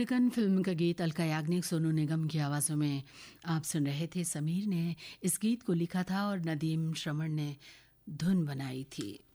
धड़कन फिल्म का गीत अलका याग्निक, सोनू निगम की आवाज़ों में आप सुन रहे थे। समीर ने इस गीत को लिखा था और नदीम श्रवण ने धुन बनाई थी।